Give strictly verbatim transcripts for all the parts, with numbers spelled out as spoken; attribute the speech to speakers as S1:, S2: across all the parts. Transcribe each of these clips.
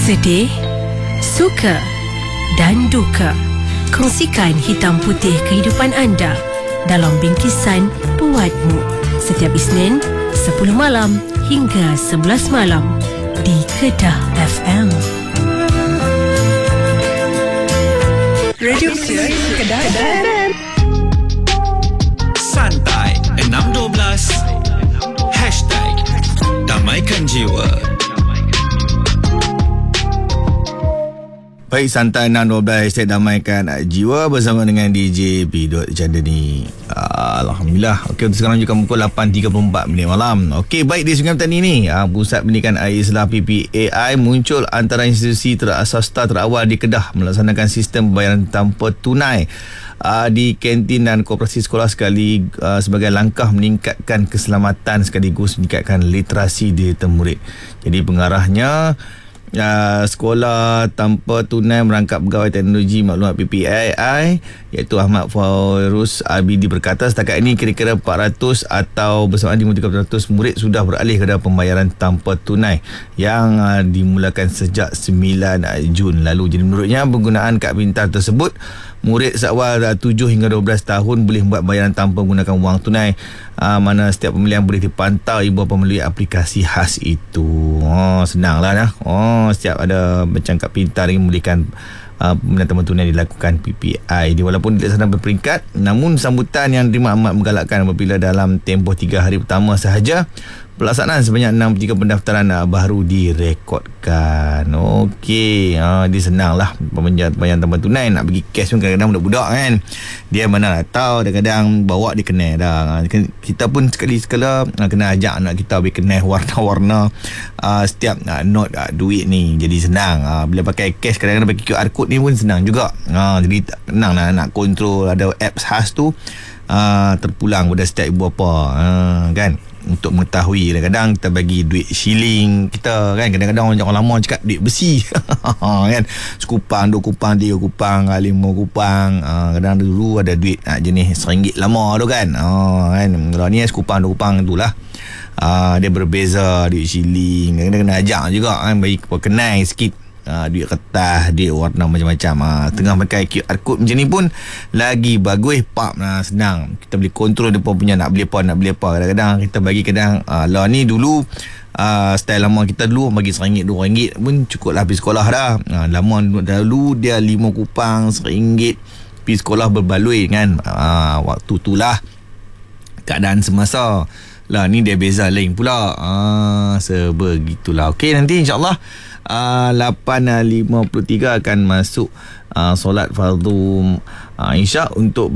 S1: Sedih, suka dan duka. Kongsikan hitam putih kehidupan anda dalam bingkisan Buatmu setiap Isnin sepuluh malam hingga sebelas malam di Kedah F M. Radio Kedah F M.
S2: Santai enam dua belas Hashtag Damaikan Jiwa.
S3: Baik, Santai enam dua belas Hashtag Damaikan Jiwa bersama dengan D J P. Chandani. Alhamdulillah. Okey, untuk sekarang juga pukul lapan tiga puluh empat minit malam. Okey, baik, di Sungai Petani ni, Pusat Pendidikan Air Islam P P A I muncul antara institusi terasasta terawal di Kedah melaksanakan sistem pembayaran tanpa tunai uh, di kantin dan koperasi sekolah sekali uh, sebagai langkah meningkatkan keselamatan sekaligus meningkatkan literasi diri murid. Jadi pengarahnya Uh, sekolah tanpa tunai merangkap pegawai teknologi maklumat P P A I iaitu Ahmad Fairuz Abidi berkata setakat ini kira-kira empat ratus atau bersamaan lima puluh tiga peratus murid sudah beralih kepada pembayaran tanpa tunai yang uh, dimulakan sejak sembilan Jun lalu. Jadi menurutnya penggunaan kad pintar tersebut, murid seawal tujuh hingga dua belas tahun boleh membuat bayaran tanpa menggunakan wang tunai, uh, mana setiap pembelian boleh dipantau ibu bapa melalui aplikasi khas itu. Oh, senanglah dah. Oh, setiap ada macam kad pintar yang membolehkan uh, pembelian tanpa tunai dilakukan P P I. Dia walaupun tidak sedang berperingkat, namun sambutan yang diterima amat menggalakkan apabila dalam tempoh tiga hari pertama sahaja pelaksanaan sebanyak enam puluh tiga pendaftaran uh, baru direkodkan. Okey, uh, dia senang lah pembayaran tanpa tunai. Nak bagi cash pun kadang-kadang budak-budak kan, dia mana nak tahu, kadang-kadang bawa dia kenal dah. Uh, kita pun sekali-sekala uh, kena ajak anak kita bagi kenal warna-warna uh, setiap uh, note uh, duit ni. Jadi senang uh, bila pakai cash, kadang-kadang pakai Q R code ni pun senang juga. uh, Jadi senang lah nak kontrol. Ada apps khas tu uh, terpulang pada setiap ibu bapa, uh, kan, untuk mengetahui. Kadang-kadang kita bagi duit shilling kita kan, kadang-kadang orang, orang lama cakap duit besi kan, sekupang, dua kupang, tiga kupang, lima kupang. uh, kadang dulu ada duit uh, jenis seringgit lama tu kan, uh, kan. Kalau ni sekupang, dua kupang tu lah. uh, Dia berbeza duit shilling. Kadang-kadang kena ajak juga kan, bagi kenal sikit. Uh, duit kertas, duit warna macam-macam. uh, Tengah pakai Q R code macam ni pun lagi bagus, pap lah, senang. Kita boleh kontrol depa punya nak beli apa, nak beli apa. Kadang-kadang kita bagi, kadang uh, lah ni dulu uh, style lama kita dulu bagi seringgit, dua ringgit pun cukup lah pergi sekolah dah. uh, Lama dulu dia lima kupang, seringgit, pergi sekolah berbaloi kan. uh, Waktu tu lah keadaan semasa. Lah ni dia beza lain pula. Ah, sebegitulah. Okey, nanti insya-Allah uh, lapan lima puluh tiga akan masuk uh, solat fardu uh, Isyak untuk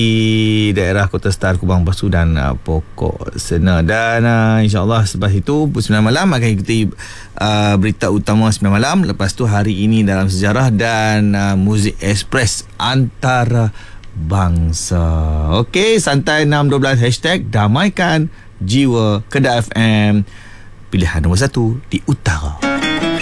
S3: bagi daerah Kota Star, Kubang Basu dan uh, Pokok Sena. Dan uh, insya-Allah selepas itu pukul sembilan malam akan ikuti uh, berita utama sembilan malam. Lepas tu hari ini dalam sejarah dan uh, muzik ekspres antara bangsa. Okey, Santai enam dua belas Hashtag Damaikan Jiwa, Kedah F M, pilihan nombor satu di utara.